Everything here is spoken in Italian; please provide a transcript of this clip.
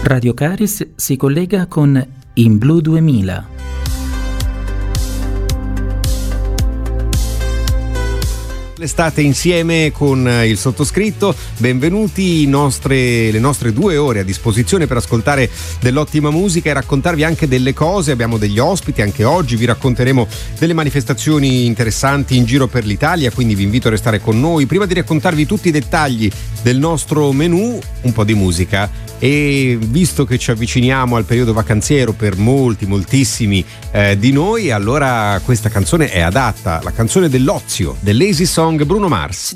Radio Caris si collega con In Blu 2000. L'estate insieme con il sottoscritto, benvenuti le nostre 2 ore a disposizione per ascoltare dell'ottima musica e raccontarvi anche delle cose. Abbiamo degli ospiti anche oggi, vi racconteremo delle manifestazioni interessanti in giro per l'Italia, quindi vi invito a restare con noi. Prima di raccontarvi tutti i dettagli del nostro menù, un po' di musica. E visto che ci avviciniamo al periodo vacanziero per moltissimi di noi, allora questa canzone è adatta, la canzone dell'ozio, del Lazy Song, Bruno Mars.